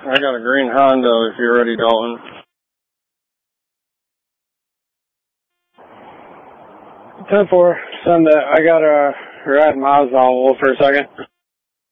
I got a green Honda if you're ready, Dalton. 10-4, send that. I got a ride Mazda. Hold for a second.